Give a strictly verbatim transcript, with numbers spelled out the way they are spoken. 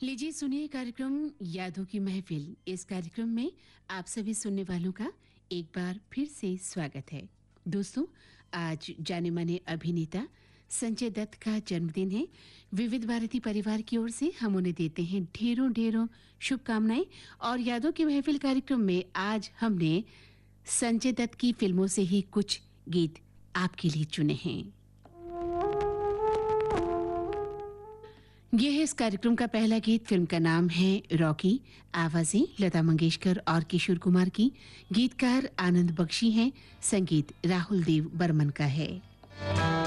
लीजिए सुनिए कार्यक्रम यादों की महफिल। इस कार्यक्रम में आप सभी सुनने वालों का एक बार फिर से स्वागत है। दोस्तों, आज जाने माने अभिनेता संजय दत्त का जन्मदिन है। विविध भारती परिवार की ओर से हम उन्हें देते हैं ढेरों ढेरों शुभकामनाएं। और यादों की महफिल कार्यक्रम में आज हमने संजय दत्त की फिल्मों से ही कुछ गीत आपके लिए चुने हैं। ये है इस कार्यक्रम का पहला गीत। फिल्म का नाम है रॉकी। आवाजें लता मंगेशकर और किशोर कुमार की। गीतकार आनंद बख्शी हैं। संगीत राहुल देव बर्मन का है।